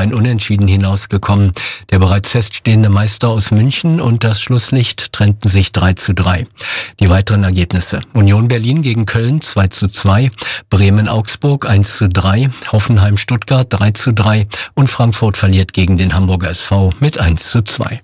ein Unentschieden hinausgekommen. Der bereits feststehende Meister aus München und das Schlusslicht trennten sich 3:3. Die weiteren Ergebnisse: Union Berlin gegen Köln 2:2, Bremen-Augsburg 1:3, Hoffenheim-Stuttgart 3:3 und Frankfurt verliert gegen den Hamburger SV mit 1:2.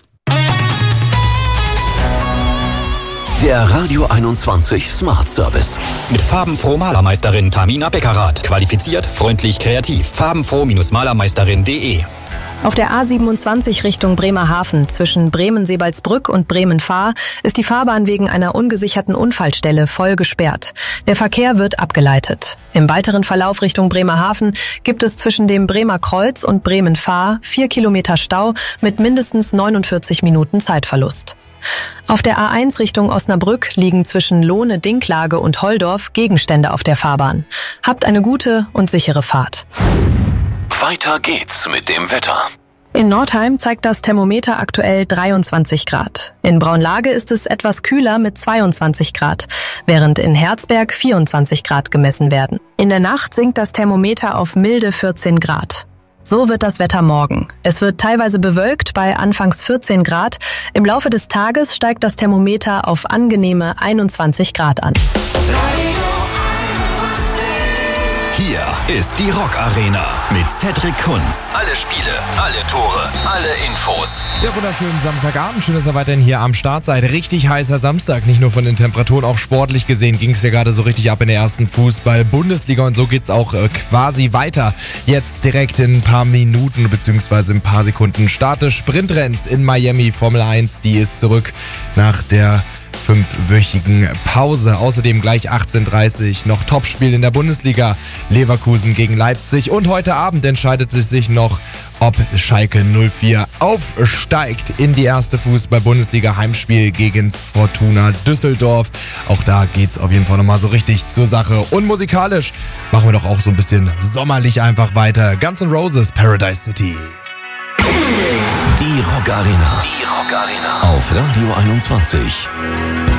Der Radio 21 Smart Service. Mit farbenfroh Malermeisterin Tamina Beckerath. Qualifiziert, freundlich, kreativ. farbenfroh-malermeisterin.de. Auf der A27 Richtung Bremerhaven zwischen Bremen-Sebalsbrück und Bremen-Fahr ist die Fahrbahn wegen einer ungesicherten Unfallstelle voll gesperrt. Der Verkehr wird abgeleitet. Im weiteren Verlauf Richtung Bremerhaven gibt es zwischen dem Bremer Kreuz und Bremen-Fahr 4 Kilometer Stau mit mindestens 49 Minuten Zeitverlust. Auf der A1 Richtung Osnabrück liegen zwischen Lohne-Dinklage und Holdorf Gegenstände auf der Fahrbahn. Habt eine gute und sichere Fahrt. Weiter geht's mit dem Wetter. In Nordheim zeigt das Thermometer aktuell 23 Grad. In Braunlage ist es etwas kühler mit 22 Grad, während in Herzberg 24 Grad gemessen werden. In der Nacht sinkt das Thermometer auf milde 14 Grad. So wird das Wetter morgen. Es wird teilweise bewölkt bei anfangs 14 Grad. Im Laufe des Tages steigt das Thermometer auf angenehme 21 Grad an. Hier ist die Rock Arena mit Cedric Kunz. Alle Spiele, alle Tore, alle Infos. Ja, wunderschönen Samstagabend. Schön, dass ihr weiterhin hier am Start seid. Richtig heißer Samstag. Nicht nur von den Temperaturen, auch sportlich gesehen ging es ja gerade so richtig ab in der ersten Fußball-Bundesliga. Und so geht's auch quasi weiter. Jetzt direkt in ein paar Minuten bzw. ein paar Sekunden Start des Sprintrenns in Miami. Formel 1, die ist zurück nach der 5-wöchigen Pause. Außerdem gleich 18:30 noch Topspiel in der Bundesliga. Leverkusen gegen Leipzig. Und heute Abend entscheidet sich noch, ob Schalke 04 aufsteigt in die erste Fußball-Bundesliga. Heimspiel gegen Fortuna Düsseldorf. Auch da geht's auf jeden Fall nochmal so richtig zur Sache. Und musikalisch machen wir doch auch so ein bisschen sommerlich einfach weiter. Guns N' Roses, Paradise City. Die Rock Arena. Die Rock Arena. Auf Radio 21.